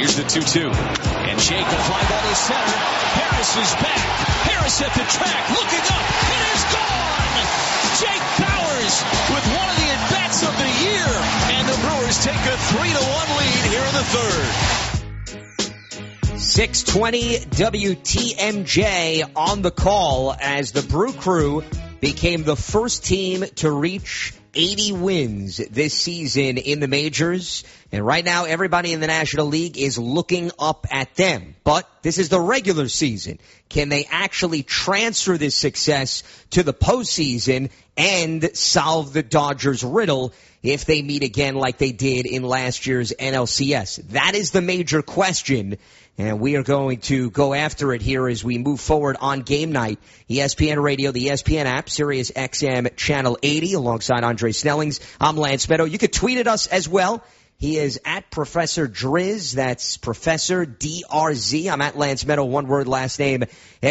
Here's the 2-2. And Jake will fly ball to center. Harris is back. Harris at the track, looking up. It is gone! Jake Bauers with one of the at-bats of the year. And the Brewers take a 3-1 lead here in the third. 620 WTMJ on the call as the Brew Crew became the first team to reach 80 wins this season in the majors. And right now, everybody in the National League is looking up at them. But this is the regular season. Can they actually transfer this success to the postseason and solve the Dodgers' riddle if they meet again like they did in last year's NLCS? That is the major question. And we are going to go after it here as we move forward on game night. ESPN Radio, the ESPN app, Sirius XM Channel 80, alongside Andre Snellings. I'm Lance Meadow. You could tweet at us as well. He is at Professor Driz. That's Professor DRZ. I'm at Lance Meadow, one word, last name,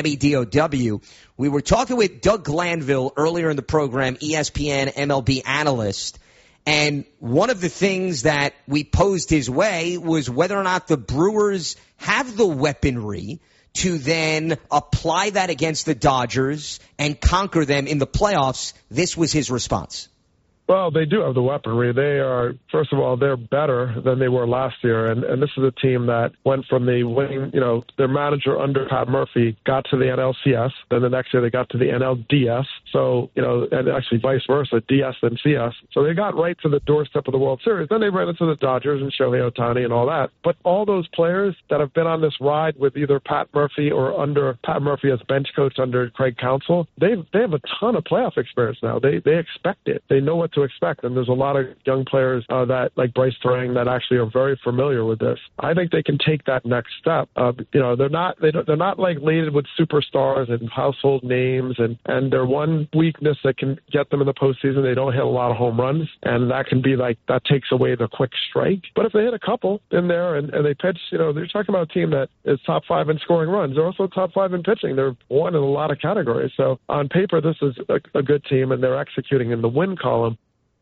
MEDOW. We were talking with Doug Glanville earlier in the program, ESPN MLB analyst. And one of the things that we posed his way was whether or not the Brewers have the weaponry to then apply that against the Dodgers and conquer them in the playoffs. This was his response. Well, they do have the weaponry. They are, first of all, they're better than they were last year. And this is a team that went from the winning, their manager under Pat Murphy got to the NLCS. Then the next year they got to the NLDS. So, and actually vice versa, DS then CS. So they got right to the doorstep of the World Series. Then they ran into the Dodgers and Shohei Ohtani and all that. But all those players that have been on this ride with either Pat Murphy or under Pat Murphy as bench coach under Craig Counsell, they have a ton of playoff experience now. They expect it. They know what to expect. And there's a lot of young players that, like Bryce Turang, that actually are very familiar with this. I think they can take that next step. They're not like laden with superstars and household names, and their one weakness that can get them in the postseason, they don't hit a lot of home runs, and that can be that takes away the quick strike. But if they hit a couple in there and they pitch, they're talking about a team that is top 5 in scoring runs. They're also top 5 in pitching. They're one in a lot of categories. So on paper, this is a good team, and they're executing in the win column.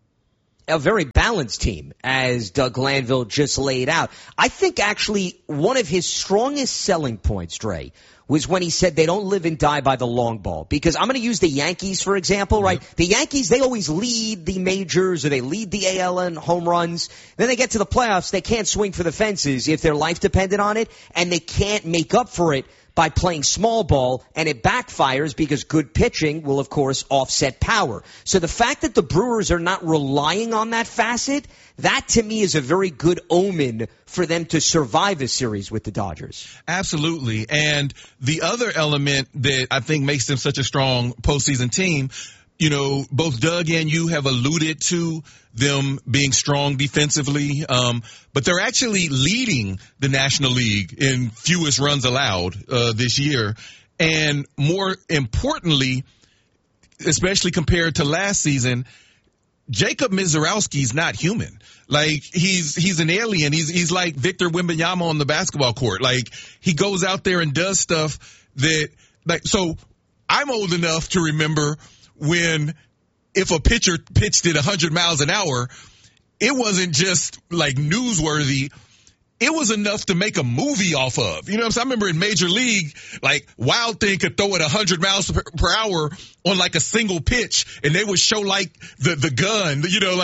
A very balanced team, as Doug Glanville just laid out. I think actually one of his strongest selling points, Dre, was when he said they don't live and die by the long ball. Because I'm going to use the Yankees, for example, right? The Yankees, they always lead the majors or they lead the AL in home runs. Then they get to the playoffs, they can't swing for the fences if their life depended on it, and they can't make up for it by playing small ball, and it backfires because good pitching will, of course, offset power. So the fact that the Brewers are not relying on that facet, that to me is a very good omen for them to survive a series with the Dodgers. Absolutely. And the other element that I think makes them such a strong postseason team, both Doug and you have alluded to them being strong defensively, but they're actually leading the National League in fewest runs allowed this year. And more importantly, especially compared to last season, Jacob Misiorowski's not human. Like, he's an alien. He's like Victor Wembanyama on the basketball court. Like, he goes out there and does stuff that, so I'm old enough to remember when if a pitcher pitched at 100 miles an hour, it wasn't just like newsworthy. It was enough to make a movie off of. So I remember in Major League, like, Wild Thing could throw it 100 miles per hour on like a single pitch, and they would show like the gun,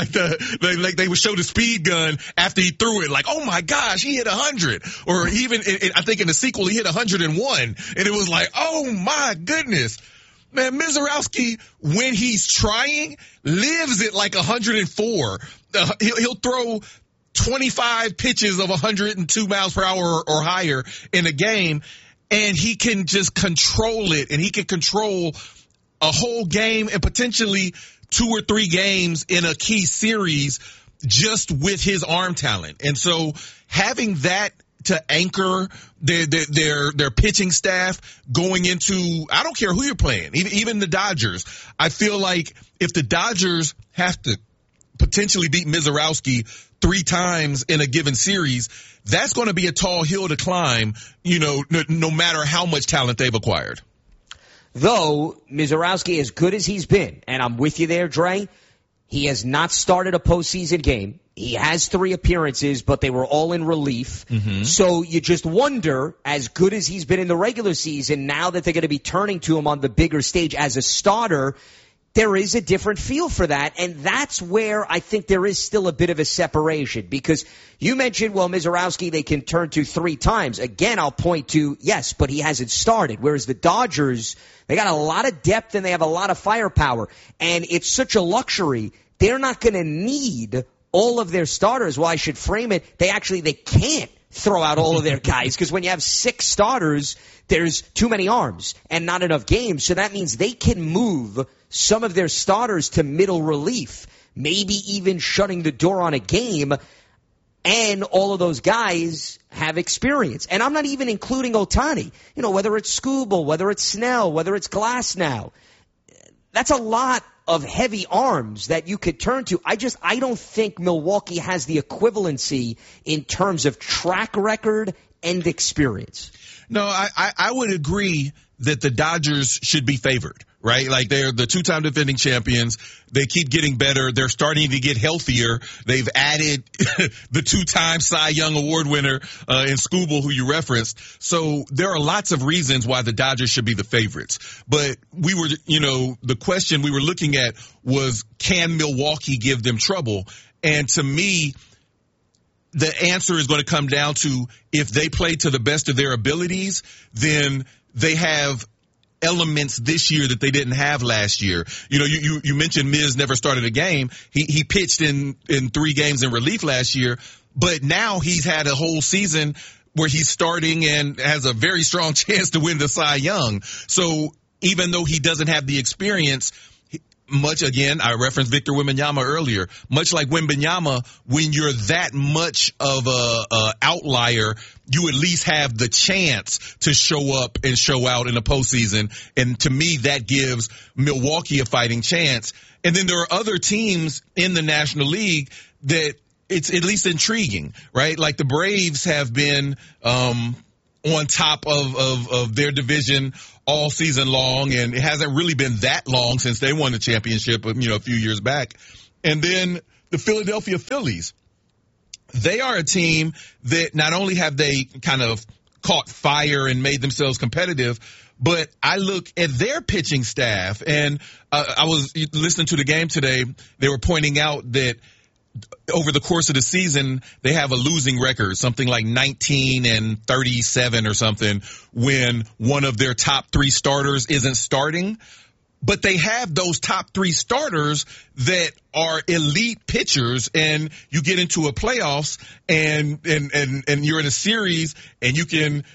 like they would show the speed gun after he threw it, like, oh my gosh, he hit 100. Or even, I think in the sequel, he hit 101, and it was like, oh my goodness. Man, Misiorowski, when he's trying, lives at like 104. He'll throw 25 pitches of 102 miles per hour or higher in a game, and he can just control it, and he can control a whole game and potentially 2 or 3 games in a key series just with his arm talent. And so having that to anchor their pitching staff going into, I don't care who you're playing, even the Dodgers. I feel like if the Dodgers have to potentially beat Misiorowski 3 times in a given series, that's going to be a tall hill to climb, no matter how much talent they've acquired. Though Misiorowski, as good as he's been, and I'm with you there, Dre, he has not started a postseason game He has 3 appearances, but they were all in relief. Mm-hmm. So you just wonder, as good as he's been in the regular season, now that they're going to be turning to him on the bigger stage as a starter, there is a different feel for that. And that's where I think there is still a bit of a separation. Because you mentioned, well, Mizorowski, they can turn to 3 times. Again, I'll point to, yes, but he hasn't started. Whereas the Dodgers, they got a lot of depth and they have a lot of firepower. And it's such a luxury. They're not going to need all of their starters. Well, I should frame it. They can't throw out all of their guys because when you have 6 starters, there's too many arms and not enough games. So that means they can move some of their starters to middle relief, maybe even shutting the door on a game. And all of those guys have experience. And I'm not even including Ohtani. You know, whether it's Skubal, whether it's Snell, whether it's Glasnow. That's a lot of heavy arms that you could turn to. I don't think Milwaukee has the equivalency in terms of track record and experience. No, I would agree that the Dodgers should be favored, right? Like, they're the 2-time defending champions. They keep getting better. They're starting to get healthier. They've added the 2-time Cy Young Award winner in Skubal, who you referenced. So there are lots of reasons why the Dodgers should be the favorites. But we were, the question we were looking at was, can Milwaukee give them trouble? And to me, the answer is going to come down to, if they play to the best of their abilities, then they have elements this year that they didn't have last year. You mentioned Miz never started a game. He pitched in 3 games in relief last year, but now he's had a whole season where he's starting and has a very strong chance to win the Cy Young. So even though he doesn't have the experience, I referenced Victor Wembanyama earlier. Much like Wembanyama, when you're that much of a outlier, you at least have the chance to show up and show out in the postseason. And to me, that gives Milwaukee a fighting chance. And then there are other teams in the National League that it's at least intriguing, right? Like the Braves have been on top of their division all season long, and it hasn't really been that long since they won the championship, a few years back. And then the Philadelphia Phillies, they are a team that not only have they kind of caught fire and made themselves competitive, but I look at their pitching staff, and I was listening to the game today. They were pointing out that over the course of the season, they have a losing record, something like 19-37 or something, when one of their top 3 starters isn't starting. But they have those top 3 starters that are elite pitchers, and you get into a playoffs and you're in a series, and you can,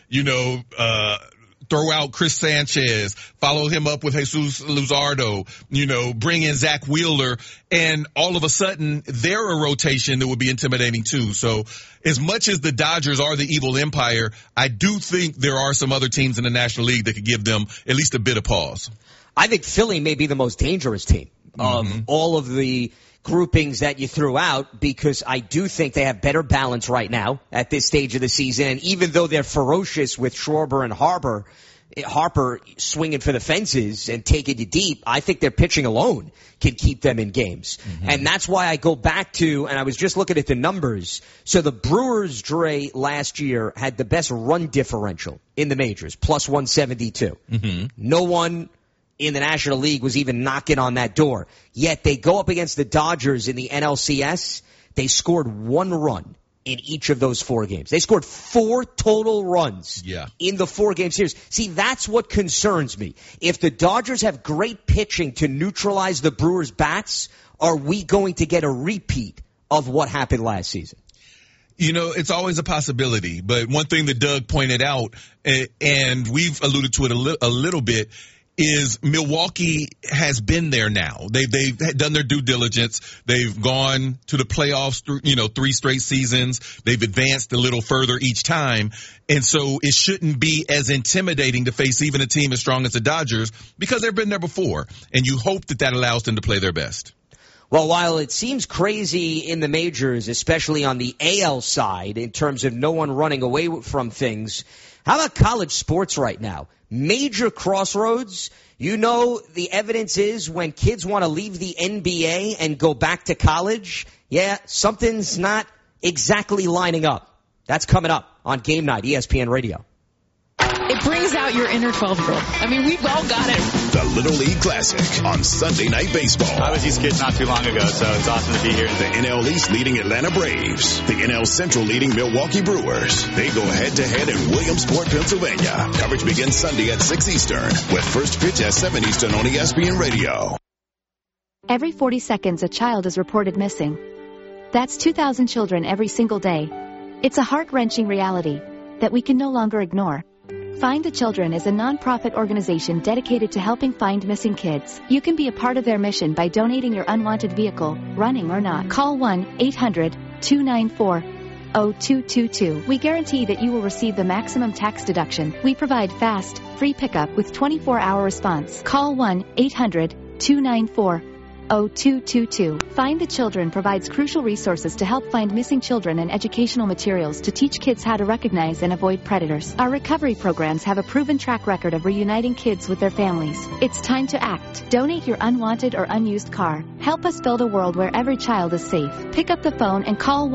throw out Chris Sanchez, follow him up with Jesus Luzardo, bring in Zach Wheeler, and all of a sudden they're a rotation that would be intimidating too. So as much as the Dodgers are the evil empire, I do think there are some other teams in the National League that could give them at least a bit of pause. I think Philly may be the most dangerous team of all of the groupings that you threw out, because I do think they have better balance right now at this stage of the season. And even though they're ferocious with Schwarber and Harper swinging for the fences and taking you deep, I think their pitching alone can keep them in games. And that's why I go back to, and I was just looking at the numbers. So the Brewers, Dre, last year had the best run differential in the majors, plus 172. No one in the National League was even knocking on that door. Yet they go up against the Dodgers in the NLCS. They scored 1 run in each of those 4 games. They scored 4 total runs in the 4-game series. See, that's what concerns me. If the Dodgers have great pitching to neutralize the Brewers' bats, are we going to get a repeat of what happened last season? It's always a possibility. But one thing that Doug pointed out, and we've alluded to it a little bit, is Milwaukee has been there now. They've done their due diligence. They've gone to the playoffs through, 3 straight seasons. They've advanced a little further each time. And so it shouldn't be as intimidating to face even a team as strong as the Dodgers, because they've been there before. And you hope that allows them to play their best. Well, while it seems crazy in the majors, especially on the AL side, in terms of no one running away from things, How about college sports right now? Major crossroads. You know, the evidence is when kids want to leave the NBA and go back to college, something's not exactly lining up. That's coming up on Game Night, ESPN Radio. It brings out your inner 12-year-old. I mean, we've all got it. The Little League Classic on Sunday Night Baseball. I was these kids not too long ago, so it's awesome to be here. The NL East leading Atlanta Braves. The NL Central leading Milwaukee Brewers. They go head-to-head in Williamsport, Pennsylvania. Coverage begins Sunday at 6 Eastern, with first pitch at 7 Eastern on ESPN Radio. Every 40 seconds, a child is reported missing. That's 2,000 children every single day. It's a heart-wrenching reality that we can no longer ignore. Find the Children is a non-profit organization dedicated to helping find missing kids. You can be a part of their mission by donating your unwanted vehicle, running or not. Call 1-800-294-0222. We guarantee that you will receive the maximum tax deduction. We provide fast, free pickup with 24-hour response. Call 1-800-294-0222. Find the Children provides crucial resources to help find missing children and educational materials to teach kids how to recognize and avoid predators. Our recovery programs have a proven track record of reuniting kids with their families. It's time to act. Donate your unwanted or unused car. Help us build a world where every child is safe. Pick up the phone and call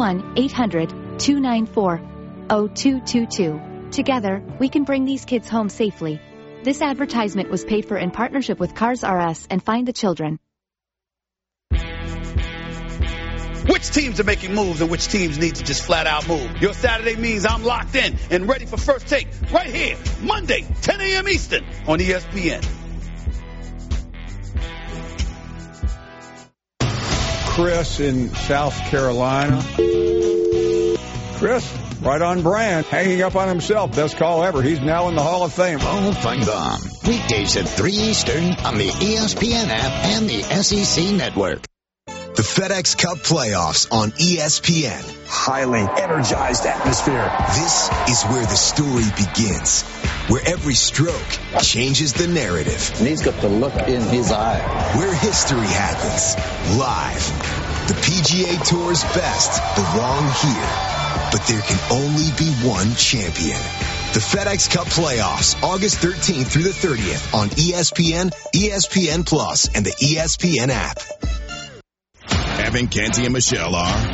1-800-294-0222. Together, we can bring these kids home safely. This advertisement was paid for in partnership with Cars R Us and Find the Children. Which teams are making moves and which teams need to just flat out move? Your Saturday means I'm locked in and ready for First Take right here, Monday, 10 a.m. Eastern on ESPN. Chris in South Carolina. Chris, right on brand, hanging up on himself. Best call ever. He's now in the Hall of Fame. Ball Feinbaum. Weekdays at 3 Eastern on the ESPN app and the SEC Network. The FedEx Cup playoffs on ESPN. Highly energized atmosphere. This is where the story begins, where every stroke changes the narrative. And he's got the look in his eye. Where history happens, live. The PGA Tour's best belong here, but there can only be one champion. The FedEx Cup playoffs, August 13th through the 30th on ESPN, ESPN Plus, and the ESPN app. Evan, Canty, and Michelle are